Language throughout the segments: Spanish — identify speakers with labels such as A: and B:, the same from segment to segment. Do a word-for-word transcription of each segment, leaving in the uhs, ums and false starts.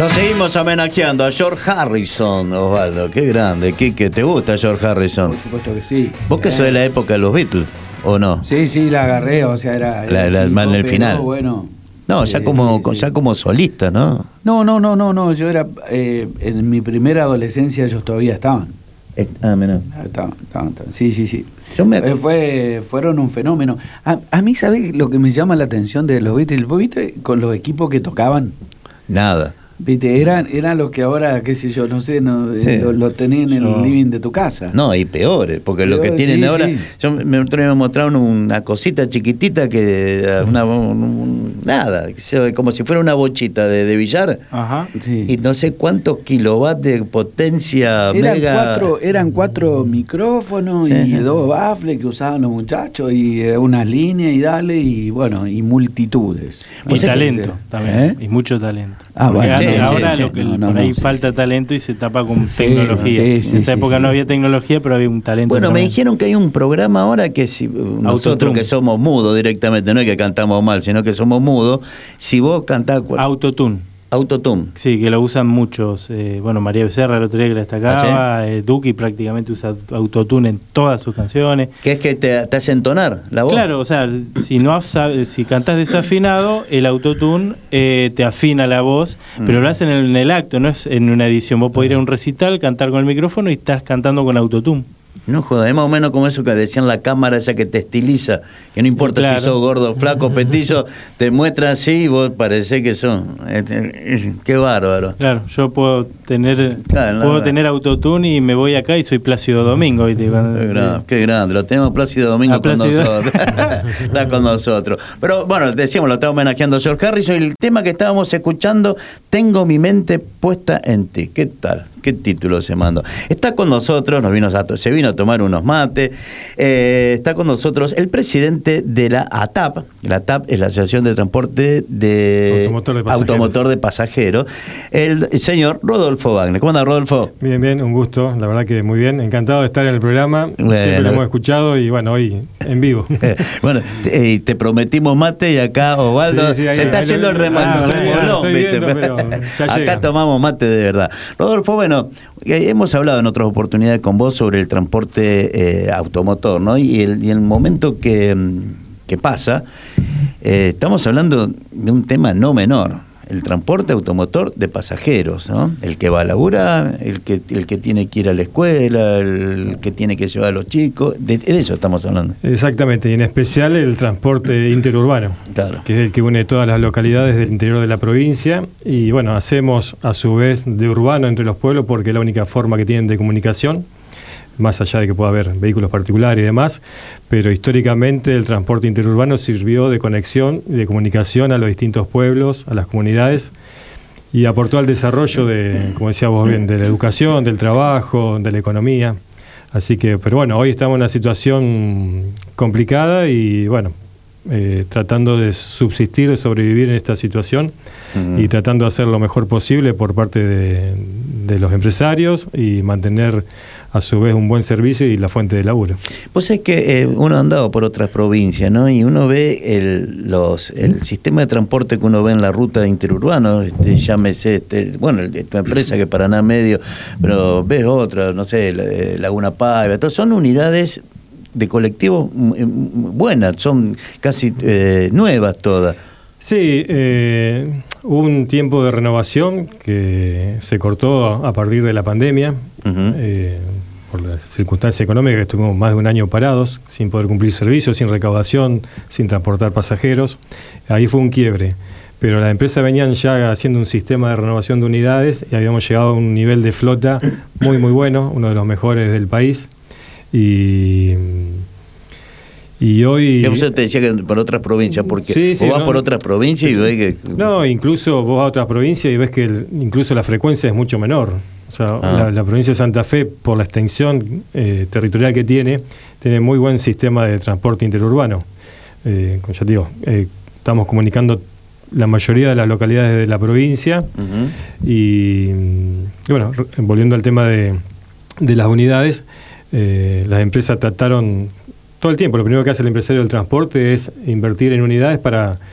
A: Lo seguimos homenajeando a George Harrison, Osvaldo. Qué grande. ¿Qué, qué te gusta George Harrison?
B: Por supuesto que sí.
A: ¿Vos que sos de la época de los Beatles, o no?
B: Sí, sí, la agarré, o sea, era...
A: La,
B: era
A: la,
B: cinco,
A: en el
B: pero
A: final.
B: Bueno,
A: No, ya
B: eh,
A: como
B: sí, sí.
A: ya como solista, ¿no?
B: No, no, no, no, no. Yo era... Eh, en mi primera adolescencia ellos todavía estaban.
A: Eh, ah, mira.
B: Estaban, estaban, estaban. Sí, sí, sí.
A: Yo me...
B: Eh, fue, fueron un fenómeno. A, a mí, ¿sabés lo que me llama la atención de los Beatles? ¿Vos viste con los equipos que tocaban?
A: Nada.
B: Viste, eran, eran los que ahora, qué sé yo, no sé, no,
A: Sí.
B: lo, lo tenés en
A: Yo-
B: el living de tu casa.
A: No, y peores, porque lo que
B: Peores,
A: tienen
B: sí,
A: ahora,
B: sí.
A: yo me, otro día me mostraron una cosita chiquitita que una, un- un- nada, que se- como si fuera una bochita de, de billar,
C: Ajá.
B: Sí.
A: y no sé cuántos kilowatts de potencia
B: Eran
A: mega.
B: cuatro, eran cuatro micrófonos
A: Sí.
B: y dos baffles que usaban los muchachos y eh, unas líneas y dale y bueno, y multitudes.
C: Y
A: Pues es que-
C: talento también,
B: ¿Eh?
C: y mucho talento.
B: Ah,
C: Porque
B: bueno,
A: sí,
C: antes-
A: sí,
C: ahora
A: sí.
C: lo que
B: No, no,
C: por ahí
B: no, sí,
C: falta
B: sí.
C: talento y se tapa con
B: Sí,
C: tecnología.
B: sí, sí,
C: en esa
B: sí,
C: época
B: sí.
C: no había tecnología, pero había un talento.
A: Bueno, me
C: tremendo.
A: dijeron que hay un programa ahora que si nosotros
C: Autotune.
A: que somos mudos directamente, no es que cantamos mal, sino que somos mudos, si vos cantás cu-
C: Autotune.
A: autotune,
C: Sí, que lo usan muchos. Eh, bueno, María Becerra el otro día que la destacaba.
A: ¿Ah,
C: eh, Duki prácticamente usa autotune en todas sus canciones.
A: que es que te, te hace entonar la voz.
C: Claro, o sea, si no sab- si cantás desafinado, el autotune eh, te afina la voz,
A: Mm.
C: pero lo hacen en, en el acto, no es en una edición. Vos podés ir a un recital, cantar con el micrófono y estás cantando con autotune.
A: No joda, es más o menos como eso que decían la cámara esa que te estiliza, que no importa
C: Claro.
A: si sos gordo, flaco, petizo, te muestra así y vos parecés que sos. Este, Qué bárbaro.
C: Claro, yo puedo tener
A: Claro, no,
C: puedo
A: no.
C: tener autotune y me voy acá y soy Plácido Domingo. ¿Viste? Cuando-
A: Qué grande, qué grande, lo tenemos Plácido Domingo
C: A
A: con
C: Plácido.
A: nosotros. Está con nosotros. Pero bueno, decíamos, lo estamos homenajeando a George Harrison y el tema que estábamos escuchando, Tengo mi mente puesta en ti. ¿Qué tal? ¿Qué título se mandó? Está con nosotros, nos vino a, se vino a tomar unos mates, eh, está con nosotros el presidente de la A T A P. La A T A P es la Asociación de Transporte de
D: Automotor de Pasajeros.
A: Automotor de Pasajeros. El señor Rodolfo Wagner. ¿Cómo anda, Rodolfo?
D: Bien, bien, un gusto, la verdad que muy bien, encantado de estar en el programa,
A: Bueno.
D: siempre lo hemos escuchado y bueno, hoy en vivo.
A: Eh, bueno, te, eh, te prometimos mate y acá Osvaldo
D: Sí, sí, ahí-
A: se está
D: ahí
A: haciendo
D: lo-
A: el remate.
D: ah, estoy viendo,
A: Molón,
D: estoy
A: ¿viste?
D: viendo, pero ya
A: acá
D: llega.
A: tomamos mate de verdad. Rodolfo, bueno, eh, hemos hablado en otras oportunidades con vos sobre el transporte eh, automotor, ¿no? Y el, y el momento que, mm, que pasa, eh, estamos hablando de un tema no menor. El transporte automotor de pasajeros, ¿no? El que va a laburar, el que, el que tiene que ir a la escuela, el que tiene que llevar a los chicos, de, de eso estamos hablando.
D: Exactamente, y en especial el transporte interurbano,
A: Claro.
D: que es el que une todas las localidades del interior de la provincia y bueno, hacemos a su vez de urbano entre los pueblos porque es la única forma que tienen de comunicación, más allá de que pueda haber vehículos particulares y demás, pero históricamente el transporte interurbano sirvió de conexión y de comunicación a los distintos pueblos, a las comunidades, y aportó al desarrollo de, como decía vos bien, de la educación, del trabajo, de la economía. Así que, pero bueno, hoy estamos en una situación complicada y bueno, eh, tratando de subsistir, de sobrevivir en esta situación
A: Mm.
D: y tratando de hacer lo mejor posible por parte de, de los empresarios y mantener a su vez un buen servicio y la fuente de laburo.
A: Pues es que eh, uno ha andado por otras provincias, ¿no? Y uno ve el, los, el sistema de transporte que uno ve en la ruta interurbana, este, llámese, este, bueno, el de tu empresa que es Paraná Medio, pero ves otra, no sé, la- eh, Laguna Paiva, todos son unidades de colectivo mm, mm, buenas, son casi eh, nuevas todas.
D: Sí, eh, hubo un tiempo de renovación que se cortó a, a partir de la pandemia,
A: Ujú.
D: eh, por las circunstancias económicas, que estuvimos más de un año parados, sin poder cumplir servicios, sin recaudación, sin transportar pasajeros. Ahí fue un quiebre. Pero las empresas venían ya haciendo un sistema de renovación de unidades y habíamos llegado a un nivel de flota muy, muy bueno, uno de los mejores del país. Y, y hoy...
A: Yo te decía que por otras provincias, porque
D: Sí, sí,
A: vos vas
D: no,
A: por
D: no.
A: otras provincias y ves que...
D: No, incluso vos vas a otras provincias y ves que el- incluso la frecuencia es mucho menor. O sea,
A: Ah.
D: la, la provincia de Santa Fe, por la extensión eh, territorial que tiene, tiene muy buen sistema de transporte interurbano. Eh, como ya te digo, eh, estamos comunicando la mayoría de las localidades de la provincia
A: Ujú.
D: y, y bueno, re- volviendo al tema de, de las unidades, eh, las empresas trataron todo el tiempo, lo primero que hace el empresario del transporte es invertir en unidades para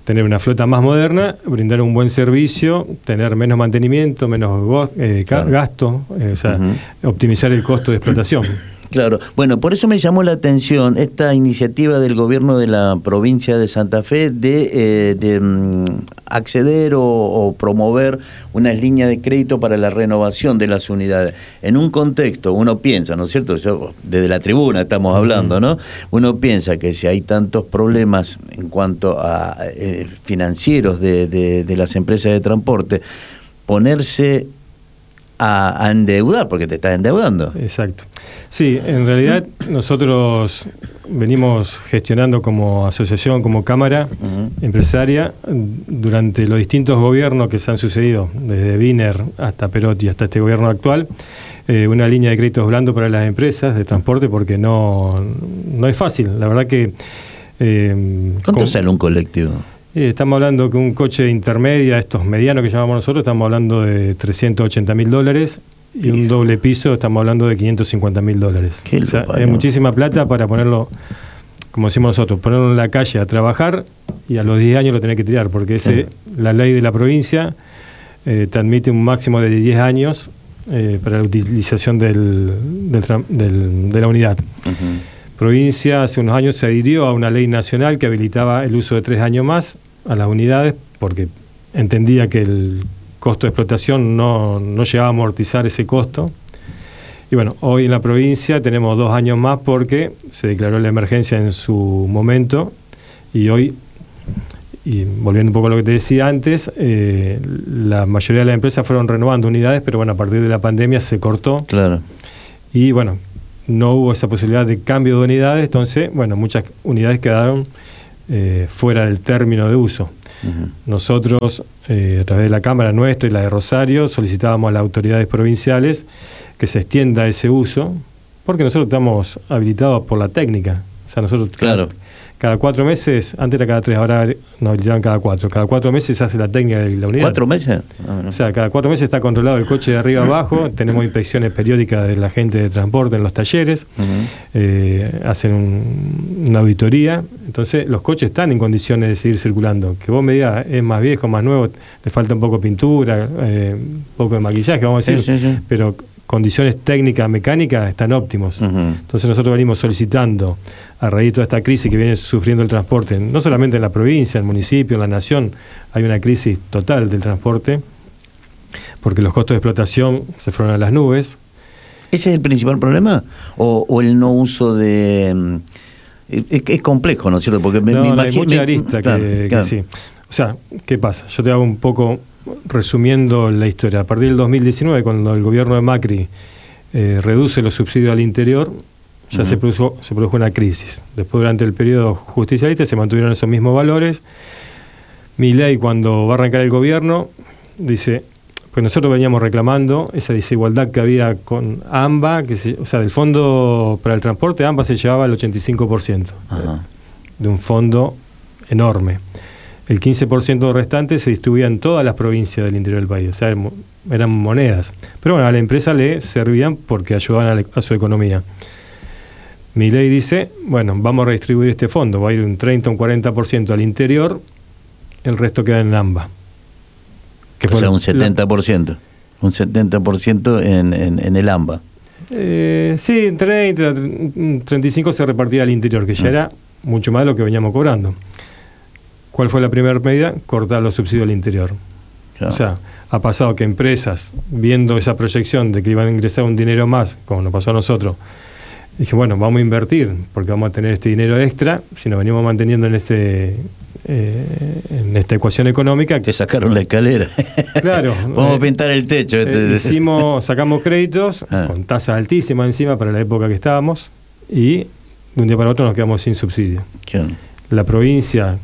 D: tener una flota más moderna, brindar un buen servicio, tener menos mantenimiento, menos eh, claro. gasto, eh, o sea, uh-huh. optimizar el costo de explotación.
A: Claro, bueno, por eso me llamó la atención esta iniciativa del gobierno de la provincia de Santa Fe de, eh, de um, acceder o, o promover unas líneas de crédito para la renovación de las unidades. En un contexto, uno piensa, ¿no es cierto? Yo, desde la tribuna estamos hablando, ¿no? Uno piensa que si hay tantos problemas en cuanto a eh, financieros de, de, de las empresas de transporte, ponerse a, a endeudar, porque te estás endeudando.
D: Exacto. Sí, en realidad nosotros venimos gestionando como asociación, como cámara uh-huh. empresaria, durante los distintos gobiernos que se han sucedido, desde Wiener hasta Perotti, hasta este gobierno actual, eh, una línea de créditos blandos para las empresas de transporte, porque no, no es fácil. La verdad que... Eh,
A: ¿Cuánto
D: con,
A: sale un colectivo?
D: Eh, estamos hablando que un coche de intermedia, estos medianos que llamamos nosotros, estamos hablando de trescientos ochenta mil dólares. Y un doble piso estamos hablando de quinientos cincuenta mil dólares. O sea, es muchísima plata para ponerlo, como decimos nosotros, ponerlo en la calle a trabajar y a los diez años lo tenés que tirar, porque ese, sí. la ley de la provincia eh, te admite un máximo de diez años eh, para la utilización del, del, del, de la unidad. Uh-huh. Provincia hace unos años se adhirió a una ley nacional que habilitaba el uso de tres años más a las unidades, porque entendía que el costo de explotación no, no llegaba a amortizar ese costo. Y bueno, hoy en la provincia tenemos dos años más porque se declaró la emergencia en su momento y hoy, y volviendo un poco a lo que te decía antes, eh, la mayoría de las empresas fueron renovando unidades, pero bueno, a partir de la pandemia se cortó.
A: Claro.
D: Y bueno, no hubo esa posibilidad de cambio de unidades, entonces, bueno, muchas unidades quedaron eh, fuera del término de uso. Uh-huh. Nosotros, eh, a través de la Cámara nuestra y la de Rosario, solicitábamos a las autoridades provinciales que se extienda ese uso, porque nosotros estamos habilitados por la técnica. O sea, nosotros
A: claro.
D: cada, cada cuatro meses, antes era cada tres, ahora nos habilitaban cada cuatro. Cada cuatro meses se hace la técnica de la unidad.
A: ¿Cuatro meses?
D: Ah, no. O sea, cada cuatro meses está controlado el coche de arriba abajo, tenemos inspecciones periódicas de la gente de transporte en los talleres, uh-huh. eh, hacen un, una auditoría, entonces los coches están en condiciones de seguir circulando. Que vos me digas, es más viejo, más nuevo, le falta un poco de pintura, eh, un poco de maquillaje, vamos a decir,
A: sí, sí, sí.
D: pero condiciones técnicas, mecánicas están óptimos. Uh-huh. Entonces nosotros venimos solicitando, a raíz de toda esta crisis que viene sufriendo el transporte, no solamente en la provincia, en el municipio, en la nación, hay una crisis total del transporte, porque los costos de explotación se fueron a las nubes.
A: ¿Ese es el principal problema? ¿O, o el no uso de...? Es, es complejo, ¿no es cierto? Porque me,
D: no,
A: me
D: no,
A: imagino...
D: hay mucha arista
A: claro,
D: que,
A: claro.
D: que sí. O sea, ¿qué pasa? Yo te hago un poco... Resumiendo la historia, a partir del dos mil diecinueve, cuando el gobierno de Macri eh, reduce los subsidios al interior, ya uh-huh. se, produjo, se produjo una crisis. Después, durante el periodo justicialista, se mantuvieron esos mismos valores. Milei, cuando va a arrancar el gobierno, dice, pues nosotros veníamos reclamando esa desigualdad que había con AMBA, que se, o sea, del fondo para el transporte, AMBA se llevaba el ochenta y cinco por ciento uh-huh. de un fondo enorme. El quince por ciento restante se distribuía en todas las provincias del interior del país, o sea, eran monedas. Pero bueno, a la empresa le servían porque ayudaban a, la, a su economía. Milei dice, bueno, vamos a redistribuir este fondo, va a ir un treinta o un cuarenta por ciento al interior, el resto queda en AMBA.
A: Que o sea, un setenta por ciento. La, un setenta por ciento en, en, en el AMBA.
D: Eh, sí, treinta, treinta y cinco se repartía al interior, que ya mm. era mucho más de lo que veníamos cobrando. ¿Cuál fue la primera medida? Cortar los subsidios al interior. Claro. O sea, ha pasado que empresas, viendo esa proyección de que iban a ingresar un dinero más, como nos pasó a nosotros, dije, bueno, vamos a invertir, porque vamos a tener este dinero extra, si nos venimos manteniendo en este eh, en esta ecuación económica.
A: Que sacaron la escalera.
D: Claro.
A: Vamos
D: eh,
A: a pintar el techo.
D: Eh, hicimos, sacamos créditos, ah. con tasas altísimas encima para la época que estábamos, y de un día para otro nos quedamos sin subsidio.
A: Claro.
D: La provincia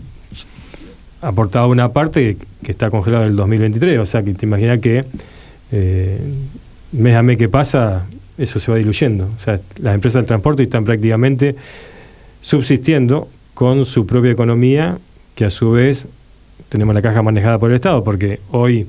D: aportaba una parte que está congelada en el dos mil veintitrés, o sea que te imaginas que eh, mes a mes que pasa eso se va diluyendo. O sea, las empresas del transporte están prácticamente subsistiendo con su propia economía, que a su vez tenemos la caja manejada por el Estado, porque hoy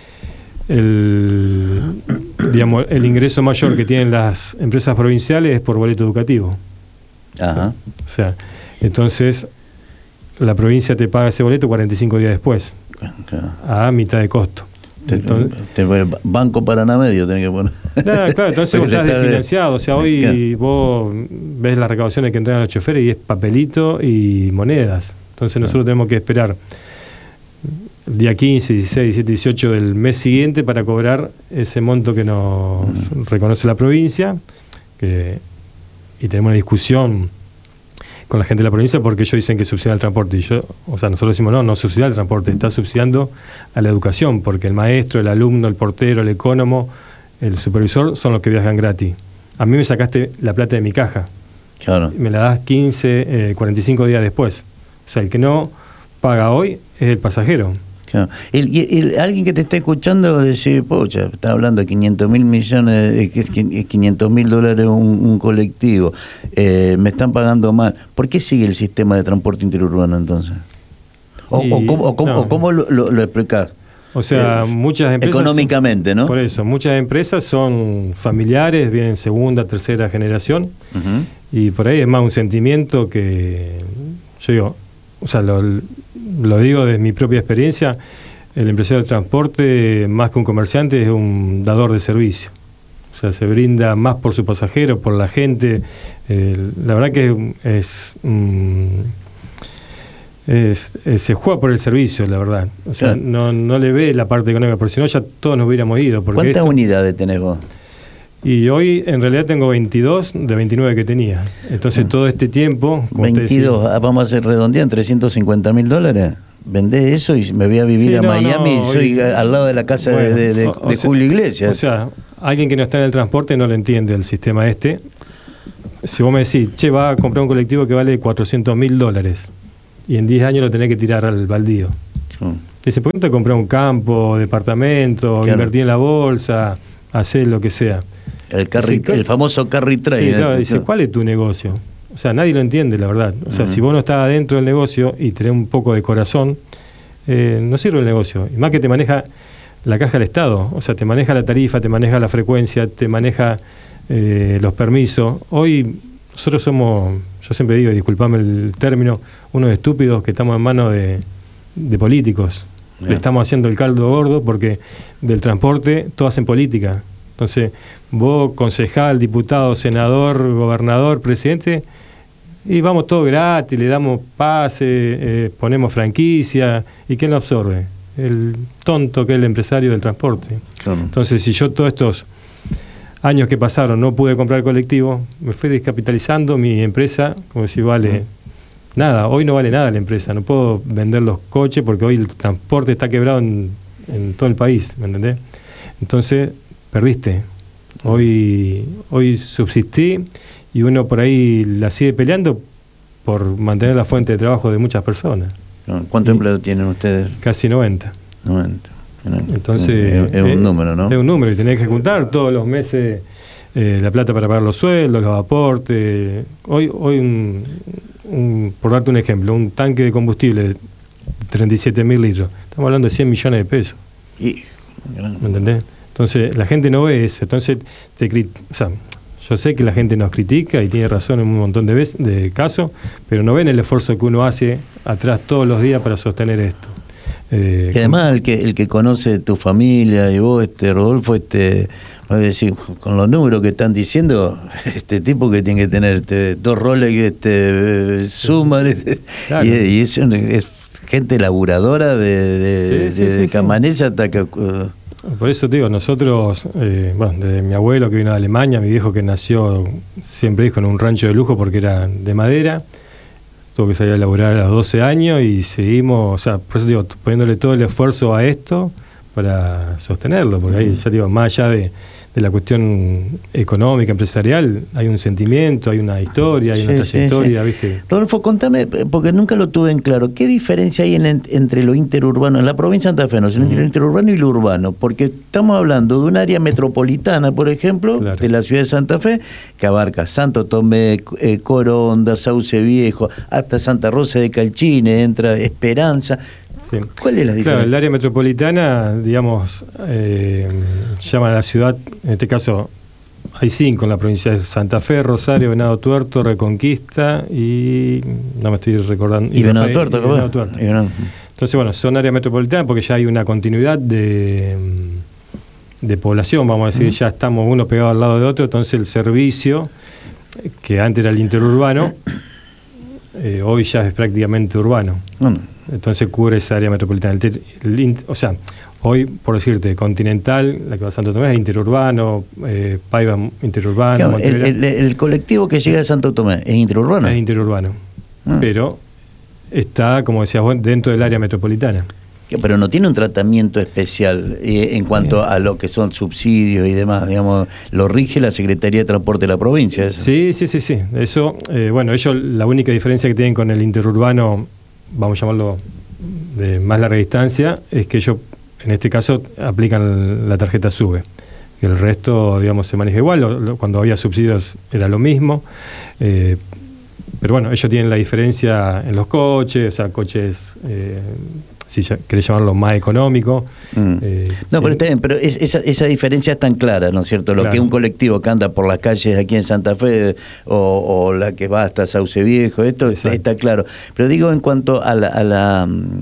D: el, digamos, el ingreso mayor que tienen las empresas provinciales es por boleto educativo.
A: Ajá.
D: O sea, entonces la provincia te paga ese boleto cuarenta y cinco días después,
A: Claro.
D: a mitad de costo.
A: Te,
D: Entonces,
A: te- Banco Paraná Medio tenés que poner.
D: Nah, claro, entonces vos
A: Porque
D: estás
A: está de-
D: desfinanciado. O sea, hoy
A: Claro.
D: vos ves las recaudaciones que entregan los choferes y es papelito y monedas. Entonces nosotros tenemos que esperar el día quince, dieciséis, diecisiete, dieciocho del mes siguiente para cobrar ese monto que nos reconoce la provincia. Que, y tenemos una discusión con la gente de la provincia porque ellos dicen que subsidian el transporte. Y yo, o sea, nosotros decimos, no, no subsidia el transporte, está subsidiando a la educación, porque el maestro, el alumno, el portero, el ecónomo, el supervisor son los que viajan gratis. A mí me sacaste la plata de mi caja,
A: Claro.
D: me la das quince, eh, cuarenta y cinco días después. O sea, el que no paga hoy es el pasajero.
A: Claro. El, y- el- alguien que te está escuchando decir, pocha, está hablando de quinientos mil millones, de, que es qui- es quinientos mil dólares un, un colectivo, eh, me están pagando mal. ¿Por qué sigue el sistema de transporte interurbano entonces? ¿O,
D: Y-
A: o cómo, o cómo-
D: no.
A: o cómo lo, lo, lo explicás?
D: O sea,
A: Eh,
D: muchas empresas...
A: económicamente, ¿no?
D: Por eso, muchas empresas son familiares, vienen segunda, tercera generación,
A: Ujú.
D: y por ahí es más un sentimiento que, yo digo, o sea, lo, lo digo desde mi propia experiencia, el empresario de transporte, más que un comerciante, es un dador de servicio. O sea, se brinda más por su pasajero, por la gente. Eh, la verdad que es, mm, es, es- se juega por el servicio, la verdad. O sea,
A: Claro.
D: no, no le ve la parte económica, porque si no ya todos nos hubiéramos ido. Porque
A: ¿Cuántas
D: esto-
A: unidades tenés vos?
D: y hoy en realidad tengo veintidós de veintinueve que tenía. Entonces todo este tiempo... como te decía-
A: veintidós, ah, vamos a hacer redondear en trescientos cincuenta mil dólares. Vendé eso y me voy a vivir
D: Sí,
A: a
D: no,
A: Miami
D: no,
A: y soy
D: hoy-
A: al lado de la casa de-
D: Bueno,
A: de, de-
D: o- o
A: de
D: sea-
A: Julio Iglesias.
D: O sea, alguien que no está en el transporte no lo entiende el sistema este. Si vos me decís, che, va a comprar un colectivo que vale cuatrocientos mil dólares y en diez años lo tenés que tirar al baldío. Dice, ¿por qué no te comprás un campo, departamento,
A: Claro.
D: invertir en la bolsa, hacer lo que sea?
A: el, carry,
D: Sí, claro.
A: el famoso carry
D: Sí,
A: trade.
D: claro,
A: ¿eh?
D: dice, ¿cuál es tu negocio? O sea, nadie lo entiende, la verdad. O sea,
A: Ujú.
D: si vos no estás adentro del negocio y tenés un poco de corazón, eh, no sirve el negocio. Y más que te maneja la caja del Estado. O sea, te maneja la tarifa, te maneja la frecuencia, te maneja eh, los permisos. Hoy nosotros somos, yo siempre digo, y disculpame el término, unos estúpidos que estamos en manos de, de políticos.
A: Bien.
D: Le estamos haciendo el caldo gordo porque del transporte todos hacen política. Entonces, vos, concejal, diputado, senador, gobernador, presidente, y vamos todo gratis, le damos pase, eh, ponemos franquicia, ¿y quién lo absorbe? El tonto que es el empresario del transporte.
A: Claro.
D: Entonces, si yo todos estos años que pasaron no pude comprar colectivo, me fui descapitalizando mi empresa, como si vale nada, hoy no vale nada la empresa, no puedo vender los coches porque hoy el transporte está quebrado en, en todo el país, ¿me entendés? Entonces, perdiste. Hoy, hoy subsistí y uno por ahí la sigue peleando por mantener la fuente de trabajo de muchas personas,
A: ¿Cuántos
D: Y-
A: empleados tienen ustedes?
D: casi noventa.
A: noventa.
D: Entonces,
A: es, es un
D: eh,
A: número, ¿no?
D: Es un número y tenés que juntar todos los meses eh, la plata para pagar los sueldos, los aportes. Hoy, hoy un, un- por darte un ejemplo, un tanque de combustible de treinta y siete mil litros, estamos hablando de cien millones de pesos,
A: Y-
D: ¿me entendés? Entonces, la gente no ve eso. Entonces, te cri- o sea, yo sé que la gente nos critica y tiene razón en un montón de, veces, de casos, pero no ven el esfuerzo que uno hace atrás todos los días para sostener esto. Eh,
A: Que además el que el que conoce tu familia y vos, este Rodolfo, este va a decir, con los números que están diciendo, este tipo que tiene que tener este, dos roles que este suma, este,
D: Claro.
A: y, y es, un- es gente laburadora de, de,
D: Sí, sí,
A: de-
D: sí,
A: de
D: sí.
A: Camanella hasta que uh,
D: Por eso te digo, nosotros, eh, bueno, desde mi abuelo que vino de Alemania, mi viejo que nació, siempre dijo, en un rancho de lujo porque era de madera, tuvo que salir a laburar a los doce años y seguimos, o sea, por eso digo, poniéndole todo el esfuerzo a esto para sostenerlo, porque ahí, ya te digo, más allá de, de la cuestión económica, empresarial, hay un sentimiento, hay una historia, hay
A: Sí,
D: una
A: sí,
D: trayectoria,
A: sí.
D: ¿viste?
A: Rodolfo, contame, porque nunca lo tuve en claro, ¿qué diferencia hay en- entre lo interurbano, en la provincia de Santa Fe, no, entre lo interurbano y lo urbano? Porque estamos hablando de un área metropolitana, por ejemplo,
D: Claro.
A: de la ciudad de Santa Fe, que abarca Santo Tomé, eh, Coronda, Sauce Viejo, hasta Santa Rosa de Calchine, entra Esperanza.
D: Sí.
A: ¿Cuál es la
D: Claro,
A: diferencia?
D: el área metropolitana, digamos, eh, llama a la ciudad, en este caso hay cinco en la provincia de Santa Fe, Rosario, Venado Tuerto, Reconquista y no me estoy recordando.
A: Y, y Venado Tuerto,
D: y Venado Tuerto. Y Venado. Entonces, bueno, son áreas metropolitanas porque ya hay una continuidad de, de población, vamos a decir, uh-huh. ya estamos uno pegado al lado de otro, entonces el servicio, que antes era el interurbano, eh, hoy ya es prácticamente urbano. Uh-huh. Entonces cubre esa área metropolitana. El, el, el, o sea, hoy, por decirte, Continental, la que va a Santo Tomé, es interurbano, eh, Paiva interurbano.
A: Claro, el, el, el colectivo que llega a Santo Tomé es interurbano.
D: Es interurbano, ah. pero está, como decías vos, dentro del área metropolitana.
A: Pero no tiene un tratamiento especial eh, en cuanto Bien. a lo que son subsidios y demás, digamos, lo rige la Secretaría de Transporte de la provincia. ¿Eso?
D: Sí, sí, sí, sí. Eso, eh, bueno, ellos, la única diferencia que tienen con el interurbano, vamos a llamarlo de más larga distancia, es que ellos, en este caso, aplican la tarjeta SUBE. El resto, digamos, se maneja igual. Lo, lo, cuando había subsidios era lo mismo. Eh, pero bueno, ellos tienen la diferencia en los coches, o sea, coches, eh, si querés llamarlo más económico.
A: Mm. Eh, no, pero está bien, pero es, esa, esa diferencia es tan clara, ¿no es cierto? Lo claro. que un colectivo que anda por las calles aquí en Santa Fe o, o la que va hasta Sauce Viejo, esto está, está claro. Pero digo en cuanto a la, a la,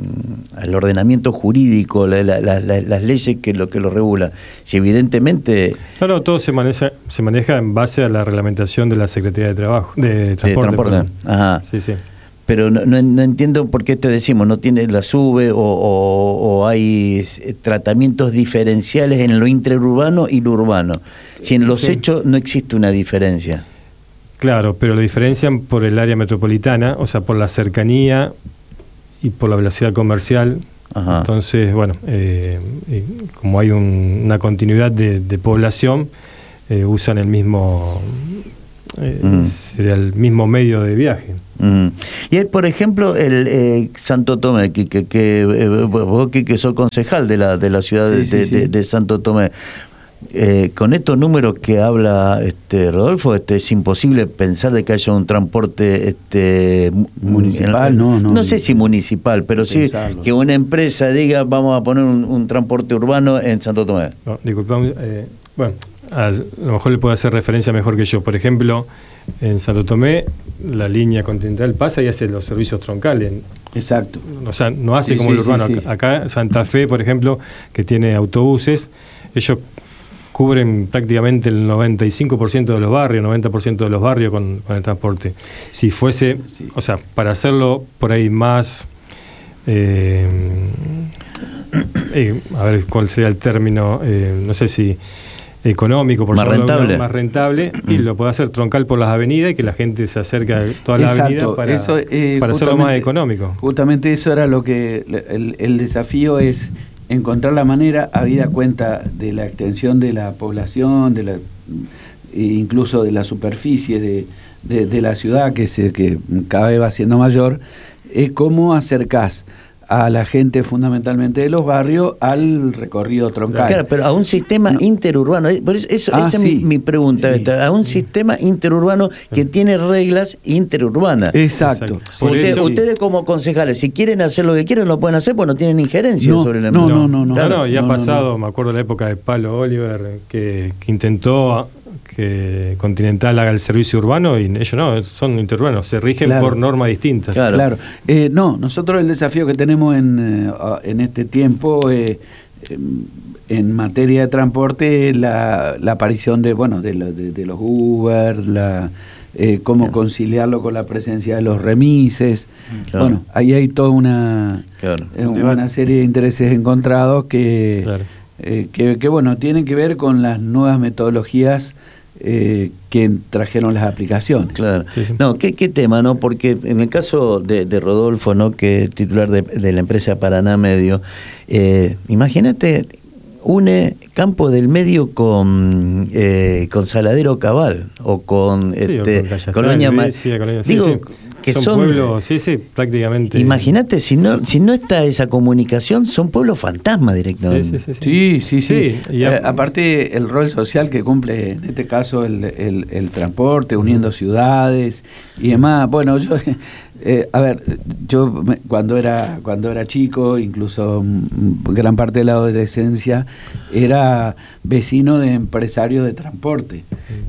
A: al ordenamiento jurídico, la, la, la, la, las leyes que lo que lo regula, si evidentemente...
D: No, no, todo se maneja, se maneja en base a la reglamentación de la Secretaría de Trabajo, de Transporte.
A: De transporte. Ajá.
D: Sí, sí.
A: Pero no, no, no entiendo por qué te decimos, no tiene la SUBE o, o, o hay tratamientos diferenciales en lo interurbano y lo urbano. Si en los sí. hechos no existe una diferencia.
D: Claro, pero lo diferencian por el área metropolitana, o sea, por la cercanía y por la velocidad comercial. Ajá. Entonces, bueno, eh, eh, como hay un, una continuidad de, de población, eh, usan el mismo... Eh, mm. sería el mismo medio de viaje.
A: Mm. Y hay, por ejemplo, el eh, Santo Tomé, que, que, que eh, vos que, que sos concejal de la de la ciudad sí, de, sí, de, sí. De, de Santo Tomé, eh, con estos números que habla este Rodolfo, este es imposible pensar de que haya un transporte este
B: municipal,
A: en,
B: no, no,
A: no sé si municipal, pero sí pensarlo. Que una empresa diga vamos a poner un, un transporte urbano en Santo Tomé.
D: No, disculpame, eh, bueno. A lo mejor le puede hacer referencia mejor que yo. Por ejemplo, en Santo Tomé, la línea Continental pasa y hace los servicios troncales.
B: Exacto.
D: O sea, no hace
B: sí,
D: como
B: sí,
D: el urbano.
B: Sí, sí.
D: Acá, Santa Fe, por ejemplo, que tiene autobuses, ellos cubren prácticamente el noventa y cinco por ciento de los barrios, noventa por ciento de los barrios con, con el transporte. Si fuese, sí. o sea, para hacerlo por ahí más... Eh, eh, a ver cuál sería el término, eh, no sé si... económico, por
A: más rentable,
D: más rentable mm. y lo puede hacer troncal por las avenidas y que la gente se acerque a todas las avenidas para,
B: eso, eh,
D: para hacerlo más económico.
B: Justamente eso era lo que el, el desafío es encontrar la manera, habida cuenta de la extensión de la población, de la incluso de la superficie de, de, de la ciudad que se que cada vez va siendo mayor, es cómo acercás a la gente fundamentalmente de los barrios al recorrido troncal.
A: Claro, pero a un sistema no. interurbano, por eso, eso,
B: ah,
A: esa
B: sí.
A: es mi, mi pregunta, sí. a un sistema interurbano que tiene reglas interurbanas.
B: Exacto.
A: Exacto. Usted, eso, ustedes como concejales, si quieren hacer lo que quieren, lo pueden hacer, pues no tienen injerencia
B: no,
A: sobre el
B: no,
A: empleo.
B: no, no, no,
D: claro, no, no, ya ha
B: no,
D: pasado,
B: no.
D: me acuerdo de la época de Palo Oliver, que, que intentó que Continental haga el servicio urbano y ellos no, son interurbanos, se rigen claro. por normas distintas.
B: Claro, claro. Eh, no, nosotros el desafío que tenemos en, en este tiempo eh, en materia de transporte es la, la aparición de, bueno, de, de, de los Uber, la, eh, cómo claro. conciliarlo con la presencia de los remises. Claro. Bueno, ahí hay toda una, claro. eh, una serie de intereses encontrados que, claro. eh, que, que, bueno, tienen que ver con las nuevas metodologías Eh, que trajeron las aplicaciones.
A: Claro. Sí, sí. No, ¿qué, qué tema, ¿no? Porque en el caso de, de Rodolfo, ¿no? Que es titular de, de la empresa Paraná Medio, eh, imagínate, une Campo del Medio con eh, con Saladero Cabal o con, sí, este, o con Colonia Más. Digo, sí, sí. que son,
D: son pueblos, sí, sí, prácticamente.
A: Imagínate, si no, si no está esa comunicación, son pueblos fantasmas directamente.
B: Sí, sí, sí. sí, sí, sí. sí. Y a, eh, aparte, el rol social que cumple, en este caso, el, el, el transporte, uniendo uh-huh. ciudades y sí. demás. Bueno, yo Eh, a ver, yo me, cuando era cuando era chico, incluso mm, gran parte de la adolescencia, era vecino de empresarios de transporte.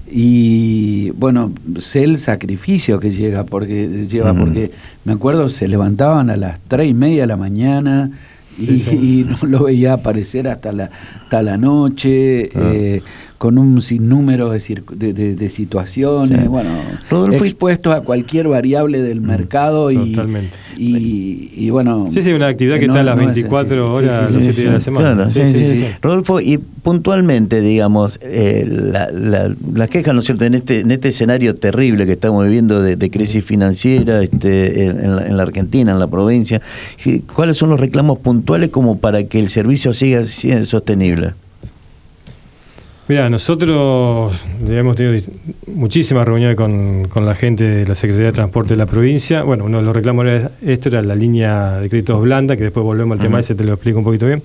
B: Y bueno, sé el sacrificio que llega porque lleva, uh-huh. porque me acuerdo, se levantaban a las tres y media de la mañana y, sí, sí. y no lo veía aparecer hasta la, hasta la noche. Uh-huh. eh, con un sinnúmero de, de, de, de situaciones, sí. bueno, Rodolfo, expuestos a cualquier variable del mercado y,
D: totalmente.
B: Y, y bueno...
D: Sí, sí, una actividad que no, está a las no veinticuatro es, horas, sí, sí, los siete sí, días sí, de la semana.
A: Claro, sí, sí, sí, sí, sí. Rodolfo, y puntualmente, digamos, eh, la, la, las quejas, ¿no es cierto?, en este, en este escenario terrible que estamos viviendo de, de crisis financiera este, en, en, la, en la Argentina, en la provincia, ¿cuáles son los reclamos puntuales como para que el servicio siga siendo sostenible?
D: Mira, nosotros hemos tenido muchísimas reuniones con, con la gente de la Secretaría de Transporte de la provincia. Bueno, uno de los reclamos era esto, era la línea de créditos blanda, que después volvemos al tema uh-huh. ese, te lo explico un poquito bien.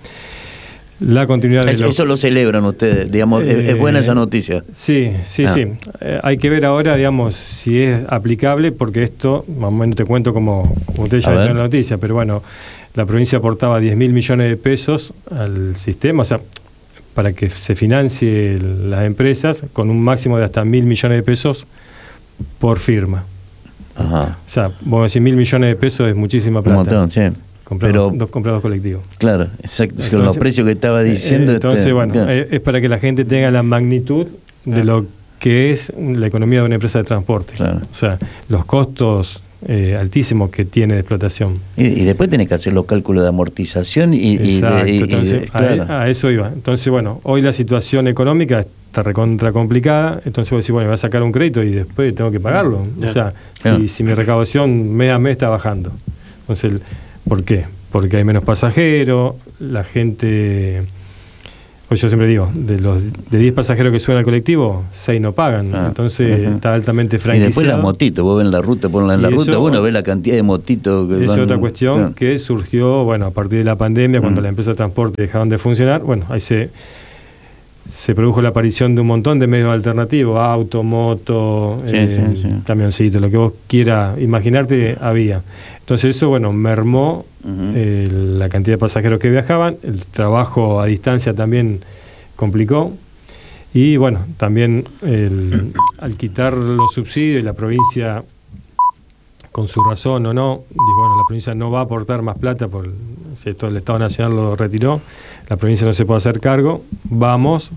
D: La continuidad de
A: eso,
D: los...
A: eso lo celebran ustedes, digamos, eh, es buena esa noticia.
D: Sí, sí, ah. sí. Eh, hay que ver ahora, digamos, si es aplicable, porque esto, más o menos te cuento como, como ustedes ya ven en la noticia, pero bueno, la provincia aportaba diez mil millones de pesos al sistema, o sea, para que se financie las empresas con un máximo de hasta mil millones de pesos por firma. Ajá. O sea, vos decís mil millones de pesos es muchísima plata.
A: Un montón, sí.
D: Comprar Pero, dos, comprar dos colectivos.
A: Claro, exacto. Entonces, con los precios que estaba diciendo.
D: Eh, entonces, este, bueno, claro. es para que la gente tenga la magnitud de lo que es la economía de una empresa de transporte. Claro. O sea, los costos eh, altísimos que tiene de explotación.
A: Y, y después tenés que hacer los cálculos de amortización y...
D: Exacto,
A: y de, y,
D: entonces,
A: y de, claro.
D: a, a eso iba. Entonces, bueno, hoy la situación económica está recontra complicada, entonces vos decís, bueno, voy a sacar un crédito y después tengo que pagarlo. Yeah. O sea, yeah. si, si mi recaudación mes a mes está bajando. Entonces, ¿por qué? Porque hay menos pasajeros, la gente... Pues yo siempre digo, de los de diez pasajeros que suben al colectivo, seis no pagan, ah, entonces uh-huh. está altamente franquiciado. Y
A: después las motitos, vos ves en la ruta, ponla en la ruta, eso, bueno, ves la cantidad de motitos que
D: es
A: van,
D: otra cuestión claro. que surgió, bueno, a partir de la pandemia, uh-huh. cuando las empresas de transporte dejaron de funcionar, bueno, ahí se, se produjo la aparición de un montón de medios alternativos, auto, moto, sí, eh, sí, sí. camioncito, lo que vos quieras imaginarte, había. Entonces eso, bueno, mermó uh-huh. eh, la cantidad de pasajeros que viajaban, el trabajo a distancia también complicó, y bueno, también el, al quitar los subsidios, la provincia, con su razón o no, dijo, bueno, la provincia no va a aportar más plata, por si esto el Estado Nacional lo retiró, la provincia no se puede hacer cargo, vamos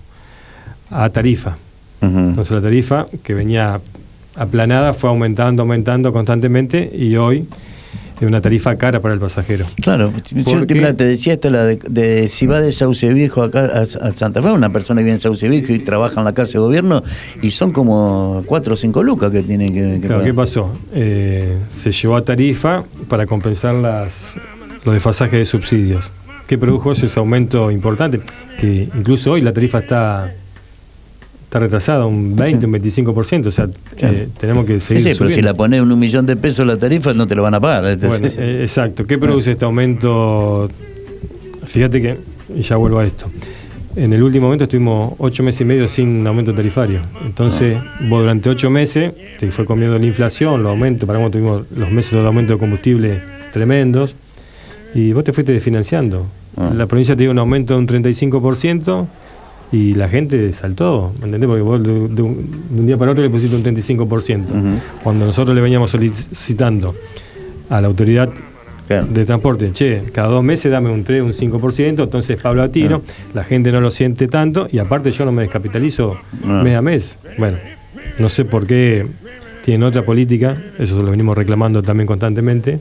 D: a tarifa. Uh-huh. Entonces la tarifa, que venía aplanada, fue aumentando, aumentando constantemente, y hoy es una tarifa cara para el pasajero.
A: Claro, yo te, te decía esto, la de, de si va de Sauce Viejo acá a, a Santa Fe, una persona que vive en Sauce Viejo y trabaja en la casa de gobierno, y son como cuatro o cinco lucas que tienen que, que
D: claro, pagar. ¿Qué pasó? Eh, se llevó a tarifa para compensar las, los desfasajes de subsidios. ¿Qué produjo ese aumento importante? Que incluso hoy la tarifa está... está retrasada un veinte, sí. un veinticinco por ciento, o sea, claro. eh, tenemos que seguir sí, sí,
A: pero si la pones en un millón de pesos la tarifa, no te lo van a pagar.
D: Bueno, eh, exacto. ¿Qué produce este aumento? Fíjate que, y ya vuelvo a esto, en el último momento estuvimos ocho meses y medio sin aumento tarifario. Entonces, no. vos durante ocho meses, te fue comiendo la inflación, los aumentos, para cómo tuvimos los meses de aumento de combustible tremendos, y vos te fuiste desfinanciando. No. La provincia te dio un aumento de un treinta y cinco por ciento, y la gente saltó, ¿me entendés? Porque vos de un, de un día para otro le pusiste un treinta y cinco por ciento. Uh-huh. Cuando nosotros le veníamos solicitando a la autoridad claro. de transporte, che, cada dos meses dame un tres, un cinco por ciento, entonces paulatino, uh-huh. la gente no lo siente tanto, y aparte yo no me descapitalizo uh-huh. mes a mes. Bueno, no sé por qué tienen otra política, eso lo venimos reclamando también constantemente.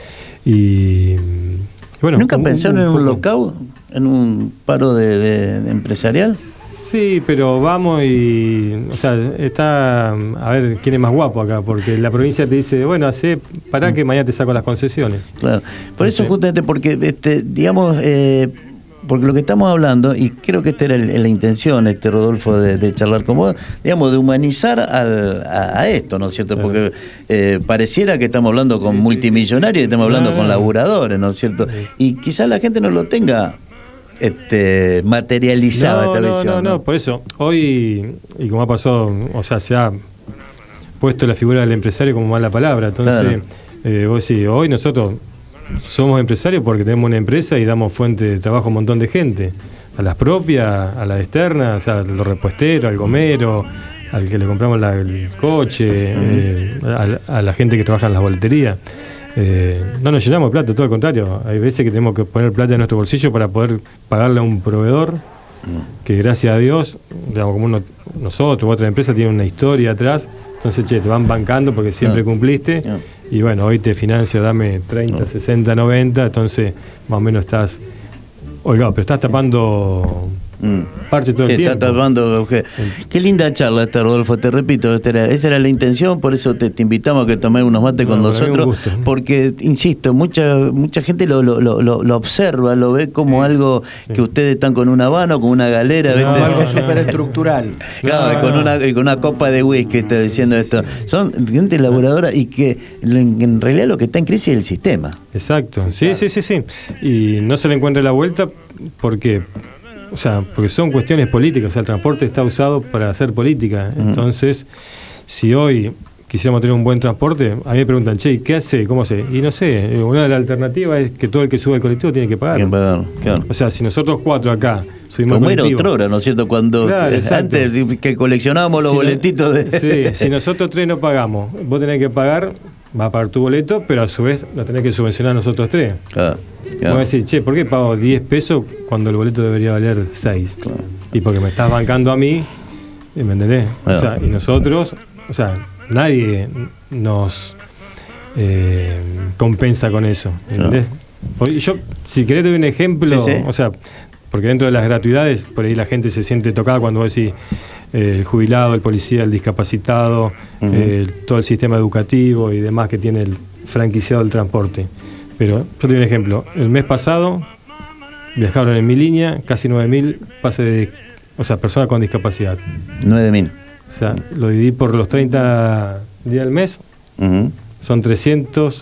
D: Y bueno,
A: ¿nunca un, pensaron un, un, en un lockout? ¿En un paro de, de, de empresarial?
D: Sí, pero vamos y... O sea, está... A ver quién es más guapo acá, porque la provincia te dice, bueno, hace, pará que mañana te saco las concesiones.
A: Claro, por Entonces, eso justamente, porque, este, digamos... Eh, porque lo que estamos hablando, y creo que esta era el, la intención, este Rodolfo, de, de charlar con vos, digamos, de humanizar al, a, a esto, ¿no es cierto? Claro. Porque eh, pareciera que estamos hablando con sí, multimillonarios y estamos hablando claro. con laburadores, ¿no es cierto? Sí. Y quizás la gente no lo tenga este, materializada
D: no,
A: esta
D: no,
A: visión.
D: No, no, no, por eso, hoy, y como ha pasado, o sea, se ha puesto la figura del empresario como mala palabra, entonces... Claro. Eh, vos decís, hoy nosotros somos empresarios porque tenemos una empresa y damos fuente de trabajo a un montón de gente. A las propias, a las externas, a los repuesteros, al gomero, al que le compramos la, el coche, uh-huh. eh, a, a la gente que trabaja en las boleterías. Eh, no nos llenamos de plata, todo al contrario. Hay veces que tenemos que poner plata en nuestro bolsillo para poder pagarle a un proveedor uh-huh. que gracias a Dios, digamos, como uno, nosotros, otra empresa tiene una historia atrás. Entonces, che, te van bancando porque siempre no. cumpliste. No. Y bueno, hoy te financio, dame treinta, no. sesenta, noventa. Entonces, más o menos estás holgado, pero estás tapando mm. parche todo sí, el tiempo. Está tapando.
A: Okay. Qué linda charla esta, Rodolfo. Te repito, esta era, esa era la intención. Por eso te, te invitamos a que tomes unos mates no, con nosotros. Porque, insisto, mucha mucha gente lo, lo, lo, lo observa, lo ve como sí. algo que sí. ustedes están con una mano, con una galera.
B: No,
A: ¿viste?
B: Algo súper estructural.
A: Claro, no, con, no. Una, con una copa de whisky está diciendo esto. Son gente elaboradora y que en realidad lo que está en crisis es el sistema.
D: Exacto, sí, sí, sí, sí. Y no se le encuentra la vuelta porque, o sea, porque son cuestiones políticas. O sea, el transporte está usado para hacer política. Mm. Entonces, si hoy quisiéramos tener un buen transporte, a mí me preguntan, che, ¿qué hace? ¿Cómo hace? Y no sé, una de las alternativas es que todo el que sube al colectivo tiene que pagar.
A: Tiene que pagar, claro.
D: O sea, si nosotros cuatro acá subimos
A: como
D: al colectivo...
A: era otrora, ¿no es cierto? Cuando
D: claro,
A: antes que coleccionábamos los si boletitos
D: no,
A: de...
D: Sí, si nosotros tres no pagamos, vos tenés que pagar, vas a pagar tu boleto, pero a su vez lo tenés que subvencionar a nosotros tres.
A: Claro. Claro.
D: Vos decís, che, ¿por qué pago diez pesos cuando el boleto debería valer seis? Claro. Y porque me estás bancando a mí, ¿me entendés? Claro. O sea, y nosotros, o sea, nadie nos eh, compensa con eso, ¿entendés? Claro. Yo, si querés te doy un ejemplo, sí, sí. o sea, porque dentro de las gratuidades, por ahí la gente se siente tocada cuando vos decís eh, el jubilado, el policía, el discapacitado, uh-huh. eh, todo el sistema educativo y demás que tiene el franquiciado del transporte. Pero yo te doy un ejemplo. El mes pasado viajaron en mi línea casi nueve mil pases de, o sea, personas con discapacidad.
A: nueve mil.
D: O sea, lo dividí por los treinta días del mes, uh-huh. son trescientos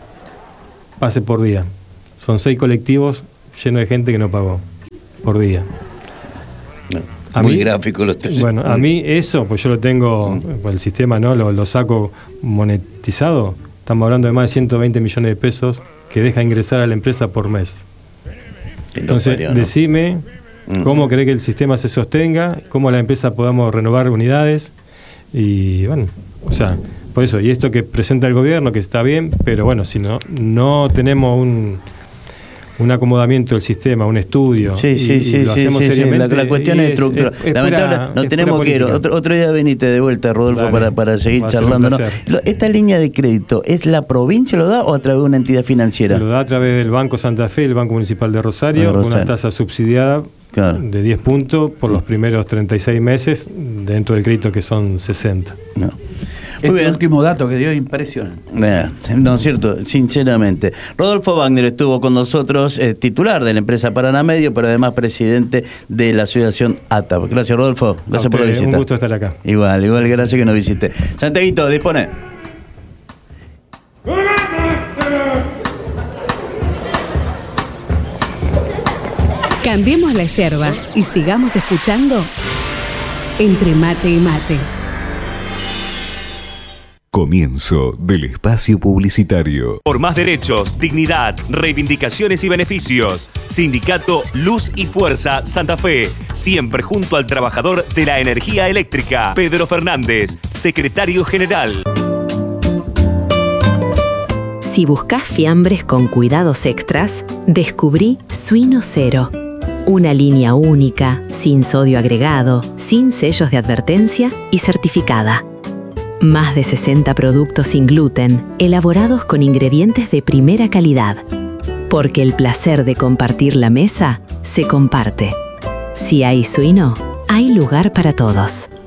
D: pases por día. Son seis colectivos llenos de gente que no pagó por día.
A: No, a muy mí, gráfico los tres.
D: Bueno, a mí eso, pues yo lo tengo, uh-huh. el sistema, ¿no? Lo, lo saco monetizado. Estamos hablando de más de ciento veinte millones de pesos que deja ingresar a la empresa por mes. Entonces, ¿no? decime uh-huh. cómo cree que el sistema se sostenga, cómo la empresa podamos renovar unidades y bueno, o sea, por eso, y esto que presenta el gobierno, que está bien, pero bueno, si no, no tenemos un, un acomodamiento del sistema, un estudio,
A: sí, sí,
D: y,
A: sí,
D: y lo
A: sí,
D: hacemos
A: sí,
D: seriamente.
A: Sí. La, la cuestión es, es estructural. Es, es Lamentable, pura, no tenemos que ir. Otro, otro día venite de vuelta, Rodolfo, Dale, para, para seguir charlando. ¿No? ¿Esta línea de crédito es la provincia lo da o a través de una entidad financiera?
D: Lo da a través del Banco Santa Fe, el Banco Municipal de Rosario, con una tasa subsidiada claro. de diez puntos por los primeros treinta y seis meses, dentro del crédito que son sesenta.
A: No.
B: Este último dato que dio es impresionante.
A: Eh, no es cierto, sinceramente. Rodolfo Wagner estuvo con nosotros, eh, titular de la empresa Paraná Medio, pero además presidente de la asociación A T A P. Gracias, Rodolfo. Gracias por la visita.
D: Un gusto estar acá.
A: Igual, igual, gracias que nos visite. Santiaguito, dispone.
E: Cambiemos la yerba y sigamos escuchando Entre Mate y Mate.
F: Comienzo del espacio publicitario.
G: Por más derechos, dignidad, reivindicaciones y beneficios. Sindicato Luz y Fuerza Santa Fe. Siempre junto al trabajador de la energía eléctrica. Pedro Fernández, secretario general.
H: Si buscas fiambres con cuidados extras, descubrí Suino Cero. Una línea única, sin sodio agregado, sin sellos de advertencia y certificada. Más de sesenta productos sin gluten, elaborados con ingredientes de primera calidad. Porque el placer de compartir la mesa se comparte. Si hay suino, hay lugar para todos.